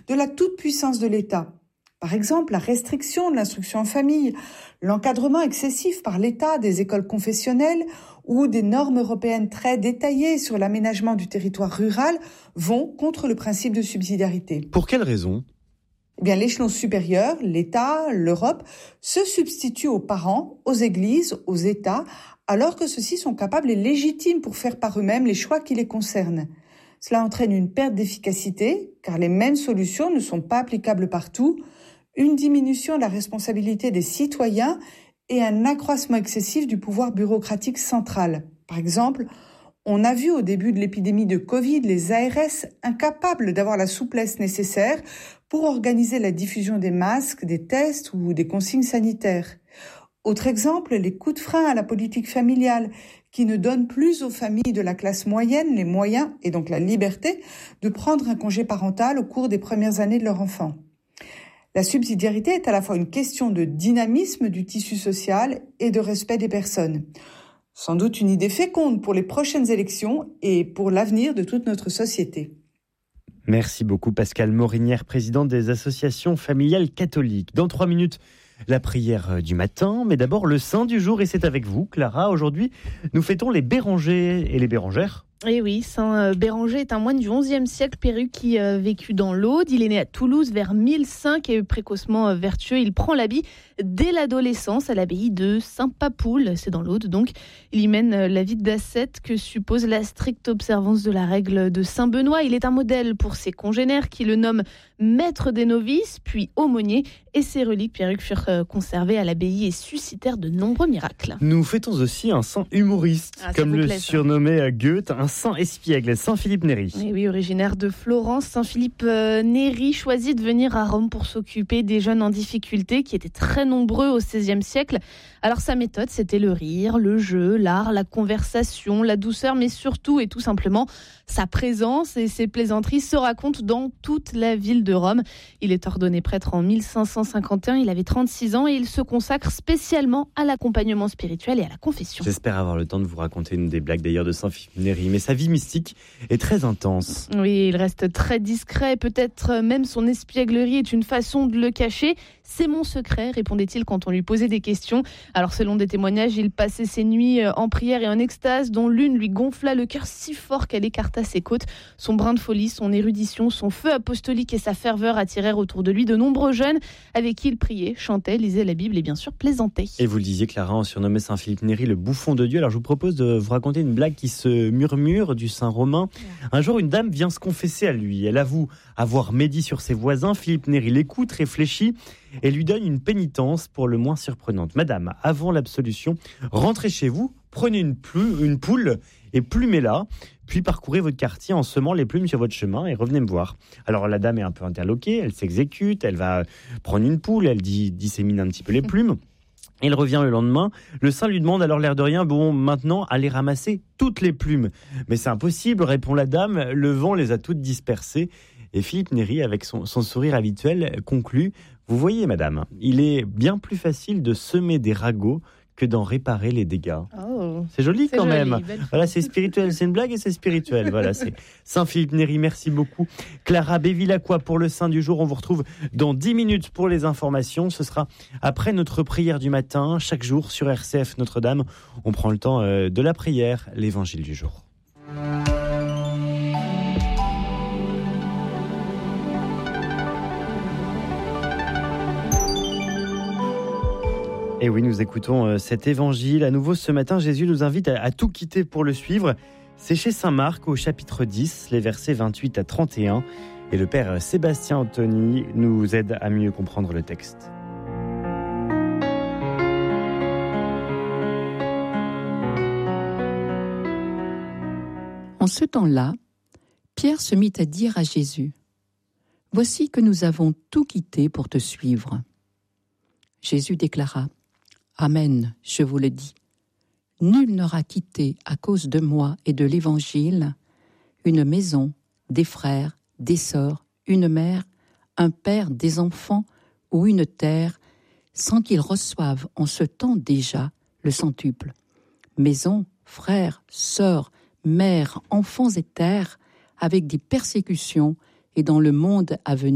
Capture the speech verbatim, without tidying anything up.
de la toute-puissance de l'État. Par exemple, la restriction de l'instruction en famille, l'encadrement excessif par l'État des écoles confessionnelles ou des normes européennes très détaillées sur l'aménagement du territoire rural vont contre le principe de subsidiarité. Pour quelles raisons ? Eh bien, l'échelon supérieur, l'État, l'Europe, se substituent aux parents, aux églises, aux États, alors que ceux-ci sont capables et légitimes pour faire par eux-mêmes les choix qui les concernent. Cela entraîne une perte d'efficacité, car les mêmes solutions ne sont pas applicables partout, une diminution de la responsabilité des citoyens et un accroissement excessif du pouvoir bureaucratique central. Par exemple, on a vu au début de l'épidémie de Covid les A R S incapables d'avoir la souplesse nécessaire pour organiser la diffusion des masques, des tests ou des consignes sanitaires. Autre exemple, les coups de frein à la politique familiale qui ne donnent plus aux familles de la classe moyenne les moyens et donc la liberté de prendre un congé parental au cours des premières années de leur enfant. La subsidiarité est à la fois une question de dynamisme du tissu social et de respect des personnes. Sans doute une idée féconde pour les prochaines élections et pour l'avenir de toute notre société. Merci beaucoup Pascale Morinière, présidente des associations familiales catholiques. Dans trois minutes, la prière du matin, mais d'abord le saint du jour et c'est avec vous Clara. Aujourd'hui, nous fêtons les Bérengers et les Bérengères. Eh oui, Saint Béranger est un moine du onzième siècle pérou qui a vécu dans l'Aude. Il est né à Toulouse vers mille cinq et précocement vertueux. Il prend l'habit dès l'adolescence à l'abbaye de Saint-Papoul, c'est dans l'Aude donc. Il y mène la vie d'ascète que suppose la stricte observance de la règle de Saint-Benoît. Il est un modèle pour ses congénères qui le nomment maître des novices, puis aumônier. Et ses reliques Pierruc furent conservées à l'abbaye et suscitèrent de nombreux miracles. Nous fêtons aussi un saint humoriste, ah, comme le plaît, surnommait Goethe, un saint espiègle, Saint Philippe Néri. Et oui, originaire de Florence, Saint Philippe Néri choisit de venir à Rome pour s'occuper des jeunes en difficulté qui étaient très nombreux au seizième siècle. Alors sa méthode, c'était le rire, le jeu, l'art, la conversation, la douceur, mais surtout et tout simplement sa présence et ses plaisanteries se racontent dans toute la ville de Rome. Il est ordonné prêtre en mille cinq cent cinquante et un, il avait trente-six ans et il se consacre spécialement à l'accompagnement spirituel et à la confession. J'espère avoir le temps de vous raconter une des blagues d'ailleurs de Saint Philippe Néri, mais sa vie mystique est très intense. Oui, il reste très discret, peut-être même son espièglerie est une façon de le cacher. C'est mon secret, répondait-il quand on lui posait des questions. Alors selon des témoignages, il passait ses nuits en prière et en extase, dont l'une lui gonfla le cœur si fort qu'elle écarta ses côtes. Son brin de folie, son érudition, son feu apostolique et sa ferveur attirèrent autour de lui de nombreux jeunes avec qui il priait, chantait, lisait la Bible et bien sûr plaisantait. Et vous le disiez Clara, on surnommait Saint Philippe Néri le bouffon de Dieu. Alors je vous propose de vous raconter une blague qui se murmure du saint romain. Un jour, une dame vient se confesser à lui. Elle avoue avoir médit sur ses voisins. Philippe Néri l'écoute, réfléchit et lui donne une pénitence pour le moins surprenante. Madame, avant l'absolution, rentrez chez vous, prenez une, plu- une poule et plumez-la, puis parcourez votre quartier en semant les plumes sur votre chemin et revenez me voir. Alors la dame est un peu interloquée, elle s'exécute, elle va prendre une poule, elle dit, dissémine un petit peu les plumes. Il revient le lendemain, le saint lui demande alors l'air de rien, bon maintenant allez ramasser toutes les plumes. Mais c'est impossible, répond la dame, le vent les a toutes dispersées. Et Philippe Néri, avec son, son sourire habituel, conclut, vous voyez madame, il est bien plus facile de semer des ragots que d'en réparer les dégâts. Oh, c'est joli c'est quand joli, même. Voilà, c'est spirituel, c'est une blague et c'est spirituel. Voilà, c'est Saint Philippe Néri, merci beaucoup. Clara Bévilacqua pour le Saint du jour. On vous retrouve dans dix minutes pour les informations. Ce sera après notre prière du matin, chaque jour sur R C F Notre-Dame. On prend le temps de la prière, l'évangile du jour. Et oui, nous écoutons cet évangile. À nouveau, ce matin, Jésus nous invite à, à tout quitter pour le suivre. C'est chez saint Marc, au chapitre dix, les versets vingt-huit à trente et un. Et le père Sébastien Anthony nous aide à mieux comprendre le texte. En ce temps-là, Pierre se mit à dire à Jésus : « Voici que nous avons tout quitté pour te suivre. » Jésus déclara : « Amen, je vous le dis. Nul n'aura quitté à cause de moi et de l'Évangile une maison, des frères, des sœurs, une mère, un père, des enfants ou une terre, sans qu'il reçoive en ce temps déjà le centuple. Maison, frères, sœurs, mères, enfants et terres, avec des persécutions et dans le monde à venir.